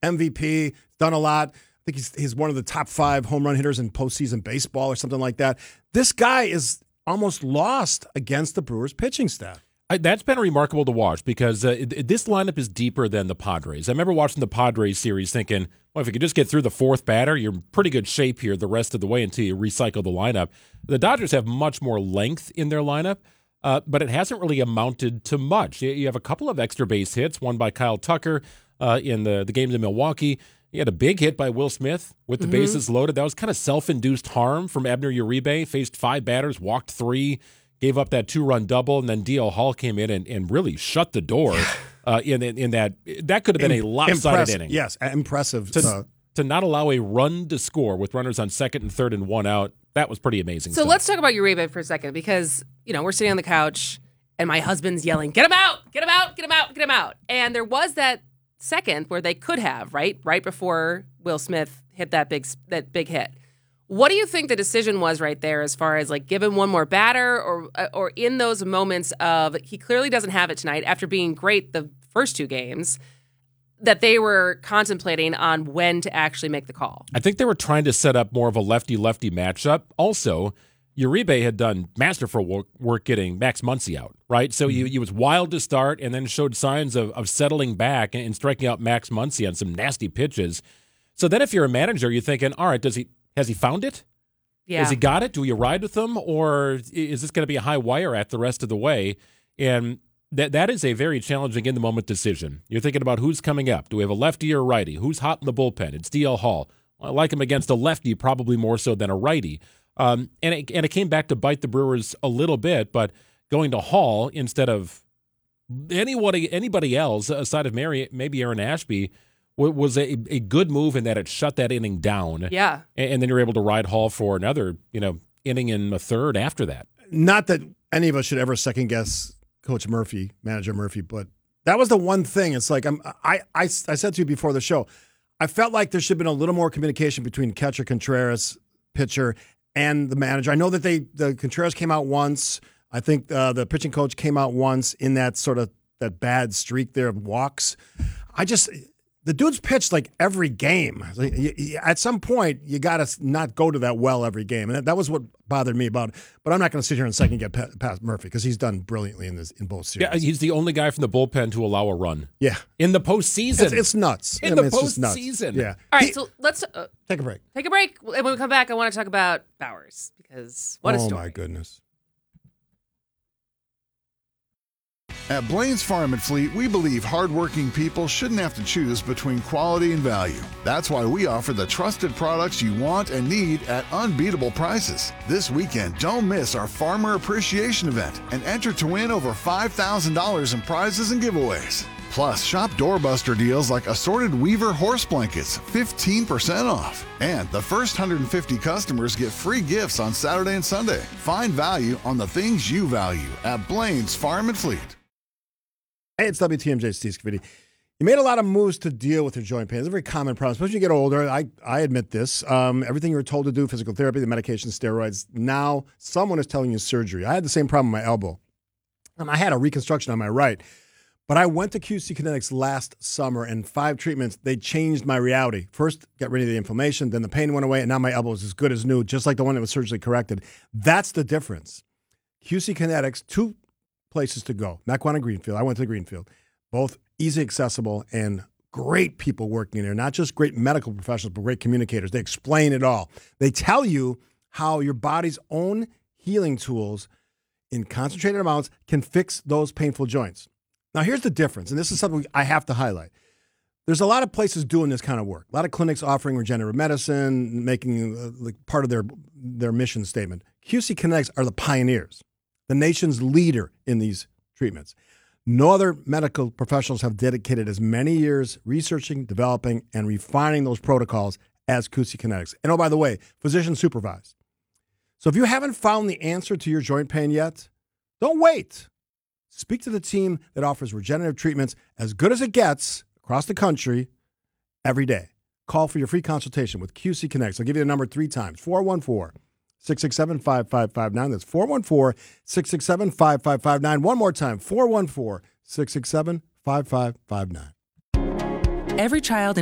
MVP, done a lot. I think he's one of the top 5 home run hitters in postseason baseball or something like that. This guy is almost lost against the Brewers pitching staff. That's been remarkable to watch because this lineup is deeper than the Padres. I remember watching the Padres series thinking, well, if you could just get through the 4th batter, you're in pretty good shape here the rest of the way until you recycle the lineup. The Dodgers have much more length in their lineup, but it hasn't really amounted to much. You have a couple of extra base hits, one by Kyle Tucker in the games in Milwaukee. He had a big hit by Will Smith with the bases loaded. That was kind of self-induced harm from Abner Uribe. Faced 5 batters, walked 3, gave up that 2-run double, and then D.L. Hall came in and really shut the door in that. That could have been a lopsided inning. Yes, impressive. To not allow a run to score with runners on 2nd and 3rd and 1 out, that was pretty amazing. So let's talk about Uribe for a second because, we're sitting on the couch and my husband's yelling, get him out, get him out, get him out, get him out. And there was that second where they could have, right before Will Smith hit that big hit. What do you think the decision was right there as far as like give him one more batter or in those moments of he clearly doesn't have it tonight after being great the first 2 games that they were contemplating on when to actually make the call? I think they were trying to set up more of a lefty-lefty matchup. Also, Uribe had done masterful work getting Max Muncy out, right? So he was wild to start and then showed signs of settling back and striking out Max Muncy on some nasty pitches. So then if you're a manager, you're thinking, all right, has he found it? Yeah. Has he got it? Do we ride with him? Or is this going to be a high wire act the rest of the way? And that is a very challenging in-the-moment decision. You're thinking about who's coming up. Do we have a lefty or a righty? Who's hot in the bullpen? It's D.L. Hall. I like him against a lefty probably more so than a righty. And it came back to bite the Brewers a little bit, but going to Hall instead of anybody else aside of maybe Aaron Ashby was a good move in that it shut that inning down. Yeah. And then you're able to ride Hall for another, inning in a third after that. Not that any of us should ever second guess Coach Murphy, Manager Murphy, but that was the one thing. It's like I said to you before the show, I felt like there should have been a little more communication between catcher Contreras, pitcher, and the manager. I know that the Contreras came out once. I think the pitching coach came out once in that sort of that bad streak there of walks. The dude's pitched like every game. At some point, you got to not go to that well every game. And that was what bothered me about it. But I'm not going to sit here and second get past Murphy because he's done brilliantly in both series. Yeah, he's the only guy from the bullpen to allow a run. Yeah. In the postseason. It's nuts. The postseason. Yeah. All right, so let's take a break. Take a break. And when we come back, I want to talk about Bowers because what a story. Oh, my goodness. At Blaine's Farm and Fleet, we believe hardworking people shouldn't have to choose between quality and value. That's why we offer the trusted products you want and need at unbeatable prices. This weekend, don't miss our Farmer Appreciation Event and enter to win over $5,000 in prizes and giveaways. Plus, shop doorbuster deals like assorted Weaver horse blankets, 15% off. And the first 150 customers get free gifts on Saturday and Sunday. Find value on the things you value at Blaine's Farm and Fleet. Hey, it's WTMJ Steve Scavidi. You made a lot of moves to deal with your joint pain. It's a very common problem, especially as you get older. I admit this. Everything you were told to do, physical therapy, the medication, steroids. Now someone is telling you surgery. I had the same problem with my elbow. I had a reconstruction on my right. But I went to QC Kinetics last summer, and 5 treatments, they changed my reality. First, got rid of the inflammation, then the pain went away, and now my elbow is as good as new, just like the one that was surgically corrected. That's the difference. QC Kinetics, 2 places to go. Mequon and Greenfield. I went to Greenfield. Both easy accessible and great people working in there. Not just great medical professionals, but great communicators. They explain it all. They tell you how your body's own healing tools in concentrated amounts can fix those painful joints. Now, here's the difference, and this is something I have to highlight. There's a lot of places doing this kind of work. A lot of clinics offering regenerative medicine, making part of their mission statement. QC Kinetics are the pioneers, the nation's leader in these treatments. No other medical professionals have dedicated as many years researching, developing, and refining those protocols as QC Kinetics. And oh, by the way, physician supervised. So if you haven't found the answer to your joint pain yet, don't wait. Speak to the team that offers regenerative treatments as good as it gets across the country every day. Call for your free consultation with QC Kinetics. I'll give you the number 3 times, 414-667-5559. That's 414-667-5559. One more time, 414-667-5559. Every child